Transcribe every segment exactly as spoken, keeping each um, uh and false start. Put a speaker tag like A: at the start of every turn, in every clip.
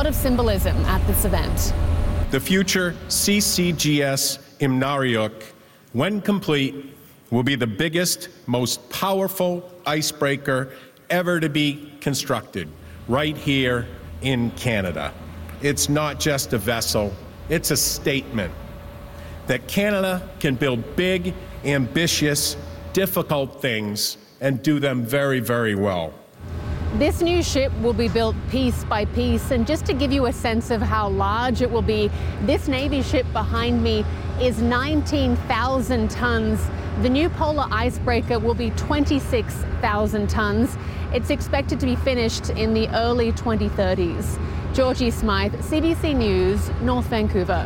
A: lot of symbolism at this event.
B: The future C C G S Imnariuk, when complete, will be the biggest, most powerful icebreaker ever to be constructed right here in Canada. It's not just a vessel, it's a statement that Canada can build big, ambitious, difficult things and do them very, very well.
A: This new ship will be built piece by piece, and just to give you a sense of how large it will be, this Navy ship behind me is nineteen thousand tons. The new polar icebreaker will be twenty-six thousand tons. It's expected to be finished in the early twenty thirties. Georgie Smythe, C B C News, North Vancouver.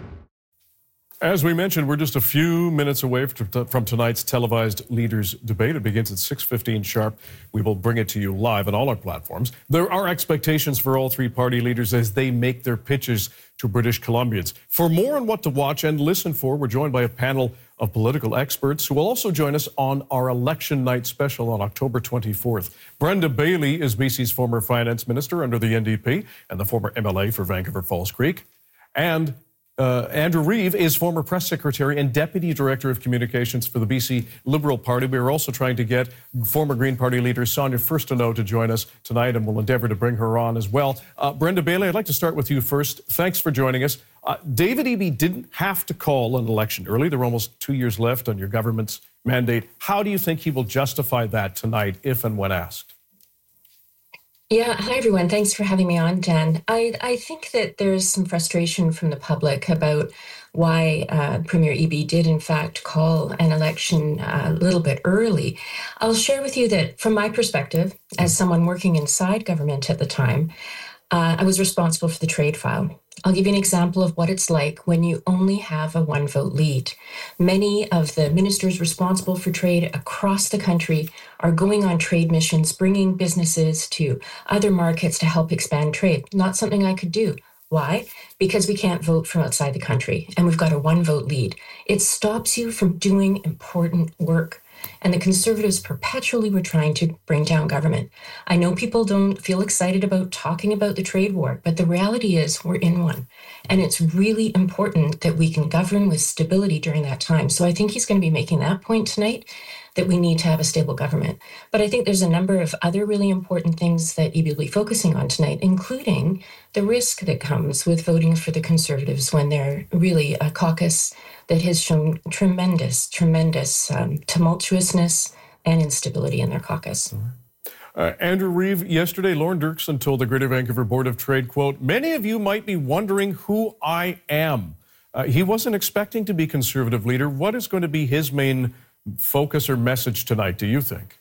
C: As we mentioned, we're just a few minutes away from tonight's televised leaders debate. It begins at six fifteen sharp. We will bring it to you live on all our platforms. There are expectations for all three party leaders as they make their pitches to British Columbians. For more on what to watch and listen for, we're joined by a panel of political experts who will also join us on our election night special on October twenty-fourth. Brenda Bailey is B C's former finance minister under the N D P and the former M L A for Vancouver Falls Creek. And Uh, Andrew Reeve is former press secretary and deputy director of communications for the B C Liberal Party. We are also trying to get former Green Party leader Sonia Furstenau to join us tonight, and we'll endeavor to bring her on as well. Uh, Brenda Bailey, I'd like to start with you first. Thanks for joining us. Uh, David Eby didn't have to call an election early. There were almost two years left on your government's mandate. How do you think he will justify that tonight, if and when asked?
D: Yeah, hi everyone. Thanks for having me on, Dan. I, I think that there's some frustration from the public about why uh, Premier Eby did in fact call an election uh, a little bit early. I'll share with you that from my perspective, as someone working inside government at the time, uh, I was responsible for the trade file. I'll give you an example of what it's like when you only have a one vote lead. Many of the ministers responsible for trade across the country are going on trade missions, bringing businesses to other markets to help expand trade. Not something I could do. Why? Because we can't vote from outside the country and we've got a one vote lead. It stops you from doing important work. And the Conservatives perpetually were trying to bring down government. I know people don't feel excited about talking about the trade war, but the reality is we're in one. And it's really important that we can govern with stability during that time. So I think he's going to be making that point tonight, that we need to have a stable government. But I think there's a number of other really important things that Eby will be focusing on tonight, including the risk that comes with voting for the Conservatives when they're really a caucus that has shown tremendous, tremendous um, tumultuousness and instability in their caucus.
C: Uh, Andrew Reeve, yesterday, Lorne Dirksen told the Greater Vancouver Board of Trade, quote, "Many of you might be wondering who I am." Uh, he wasn't expecting to be Conservative leader. What is going to be his main focus or message tonight, do you think?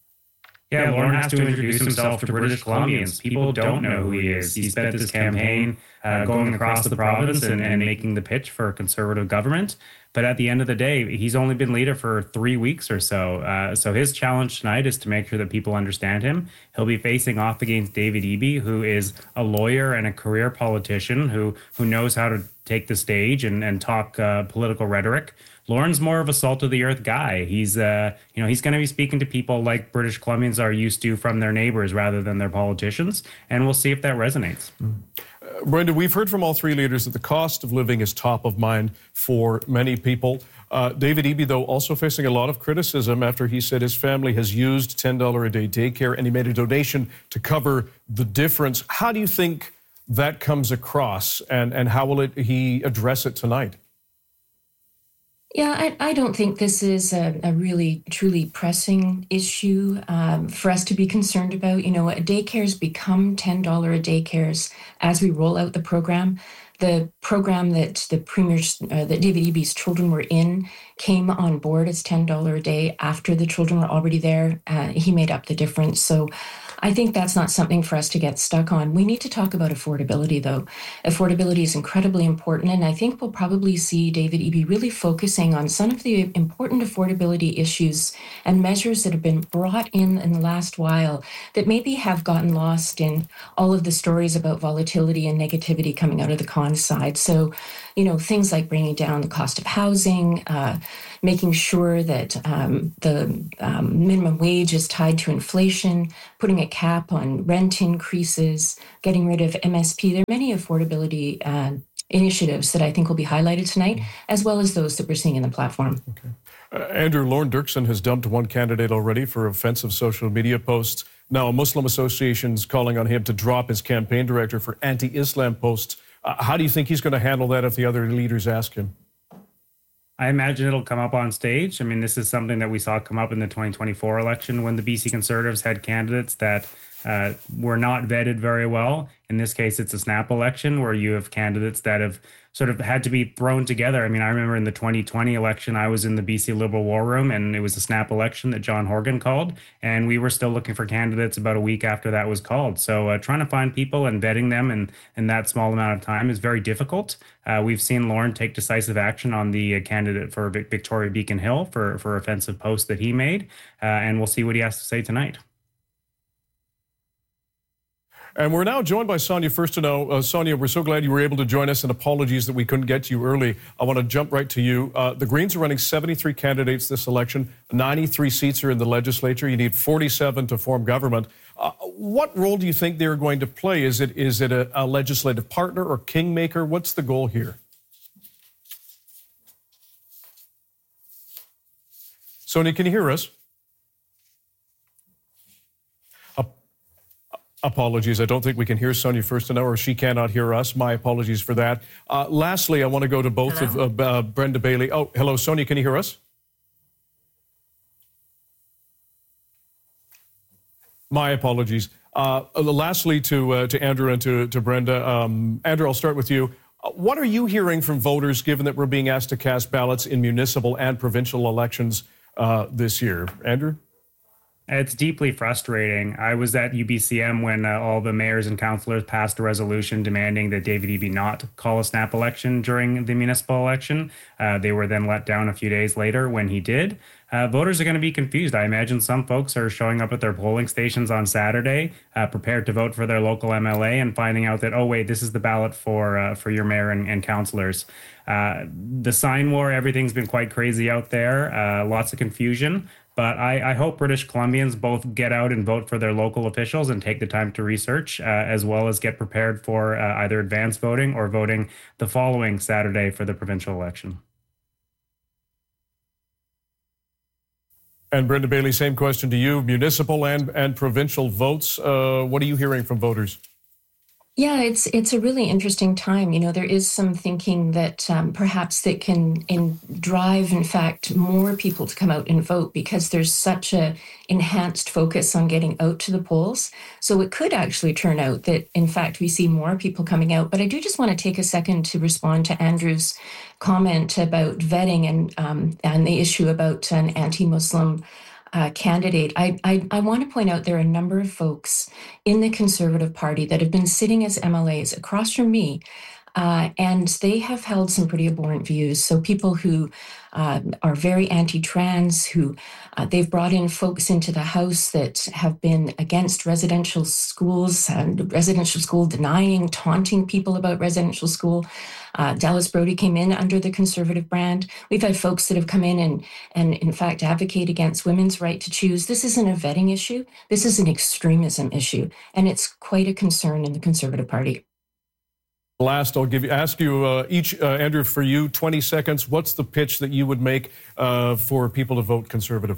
E: Yeah, Lorne has to introduce himself to British Columbians. People don't know who he is. He spent this campaign uh, going across the province and, and making the pitch for a Conservative government. But at the end of the day, he's only been leader for three weeks or so. Uh, so his challenge tonight is to make sure that people understand him. He'll be facing off against David Eby, who is a lawyer and a career politician who who knows how to take the stage and, and talk uh, political rhetoric. Lorne's more of a salt-of-the-earth guy. He's, uh, you know, he's going to be speaking to people like British Columbians are used to from their neighbors rather than their politicians, and we'll see if that resonates.
C: Mm. Uh, Brenda, we've heard from all three leaders that the cost of living is top of mind for many people. Uh, David Eby, though, also facing a lot of criticism after he said his family has used ten dollars a day daycare and he made a donation to cover the difference. How do you think that comes across, and, and how will it, he address it tonight?
D: Yeah, I, I don't think this is a, a really, truly pressing issue um, for us to be concerned about. You know, daycares become ten dollars a daycares as we roll out the program. The program that the premier's, uh, that David Eby's children were in came on board as ten dollars a day after the children were already there. Uh, he made up the difference. So I think that's not something for us to get stuck on. We need to talk about affordability, though. Affordability is incredibly important, and I think we'll probably see David Eby really focusing on some of the important affordability issues and measures that have been brought in in the last while that maybe have gotten lost in all of the stories about volatility and negativity coming out of the con side. So, you know, things like bringing down the cost of housing, uh, making sure that um, the um, minimum wage is tied to inflation, putting a cap on rent increases, getting rid of M S P. There are many affordability uh, initiatives that I think will be highlighted tonight, as well as those that we're seeing in the platform.
C: Okay. Uh, Andrew, Lorne Dirksen has dumped one candidate already for offensive social media posts. Now, a Muslim association is calling on him to drop his campaign director for anti-Islam posts. Uh, how do you think he's going to handle that if the other leaders ask him?
E: I imagine it'll come up on stage. I mean, this is something that we saw come up in the twenty twenty-four election when the B C Conservatives had candidates that uh, were not vetted very well. In this case, it's a snap election where you have candidates that have sort of had to be thrown together. I mean, I remember in the twenty twenty election, I was in the B C Liberal War Room, and it was a snap election that John Horgan called, and we were still looking for candidates about a week after that was called. So uh, trying to find people and vetting them in, in that small amount of time is very difficult. Uh, we've seen Lorne take decisive action on the uh, candidate for Victoria Beacon Hill for, for offensive posts that he made, uh, and we'll see what he has to say tonight.
C: And we're now joined by Sonia Furstenau. Uh, Sonia, we're so glad you were able to join us, and apologies that we couldn't get to you early. I want to jump right to you. Uh, the Greens are running seventy-three candidates this election. ninety-three seats are in the legislature. You need forty-seven to form government. Uh, what role do you think they're going to play? Is it is it a, a legislative partner or kingmaker? What's the goal here? Sonia, can you hear us? Apologies. I don't think we can hear Sonia Furstenau, or she cannot hear us. My apologies for that. Uh, lastly, I want to go to both hello? of uh, uh, Brenda Bailey. Oh, hello, Sonia. Can you hear us? My apologies. Uh, lastly, to uh, to Andrew and to, to Brenda. Um, Andrew, I'll start with you. Uh, what are you hearing from voters, given that we're being asked to cast ballots in municipal and provincial elections uh, this year? Andrew?
E: It's deeply frustrating. I was at U B C M when uh, all the mayors and councillors passed a resolution demanding that David Eby not call a snap election during the municipal election. Uh, they were then let down a few days later when he did. Uh, voters are going to be confused. I imagine some folks are showing up at their polling stations on Saturday, uh, prepared to vote for their local M L A, and finding out that, oh, wait, this is the ballot for uh, for your mayor and, and councillors. Uh, the sign war, everything's been quite crazy out there. Uh, lots of confusion. But I, I hope British Columbians both get out and vote for their local officials and take the time to research, uh, as well as get prepared for uh, either advance voting or voting the following Saturday for the provincial election.
C: And Brenda Bailey, same question to you. Municipal and, and provincial votes, uh, what are you hearing from voters?
D: Yeah, it's it's a really interesting time. You know, there is some thinking that um, perhaps that can in drive, in fact, more people to come out and vote because there's such a enhanced focus on getting out to the polls. So it could actually turn out that, in fact, we see more people coming out. But I do just want to take a second to respond to Andrew's comment about vetting and um, and the issue about an anti-Muslim Uh, candidate. I, I, I want to point out there are a number of folks in the Conservative Party that have been sitting as M L As across from me, uh, and they have held some pretty abhorrent views. So people who uh, are very anti-trans, who uh, they've brought in folks into the House that have been against residential schools and residential school denying, taunting people about residential school. Uh, Dallas Brody came in under the Conservative brand. We've had folks that have come in and, and in fact, advocate against women's right to choose. This isn't a vetting issue. This is an extremism issue, and it's quite a concern in the Conservative Party.
C: Last, I'll give you, ask you uh, each, uh, Andrew, for you, twenty seconds. What's the pitch that you would make uh, for people to vote Conservative?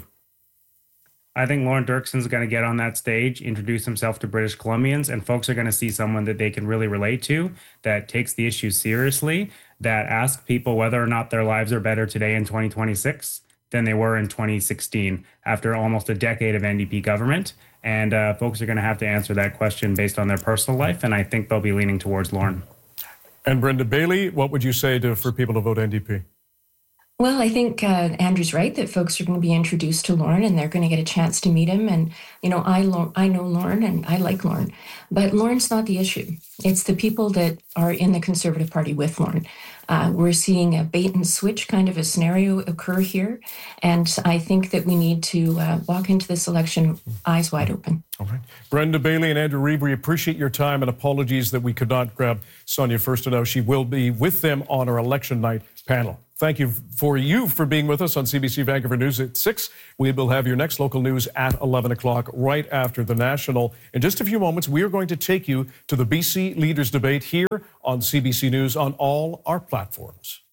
E: I think Lorne Dirksen's going to get on that stage, introduce himself to British Columbians, and folks are going to see someone that they can really relate to, that takes the issue seriously, that asks people whether or not their lives are better today in twenty twenty-six than they were in twenty sixteen, after almost a decade of N D P government. And uh, folks are going to have to answer that question based on their personal life, and I think they'll be leaning towards Lorne.
C: And Brenda Bailey, what would you say to for people to vote N D P?
D: Well, I think uh, Andrew's right that folks are going to be introduced to Lorne and they're going to get a chance to meet him. And, you know, I, I know Lorne and I like Lorne, but Lorne's not the issue. It's the people that are in the Conservative Party with Lorne. Uh, we're seeing a bait and switch kind of a scenario occur here. And I think that we need to uh, walk into this election eyes wide open.
C: All right. Brenda Bailey and Andrew Reeve, we appreciate your time, and apologies that we could not grab Sonia Furstenau. She will be with them on our election night panel. thank you for you for being with us on C B C Vancouver News at six. We will have your next local news at eleven o'clock, right after the national. In just a few moments, we are going to take you to the B C Leaders Debate here on C B C News on all our platforms.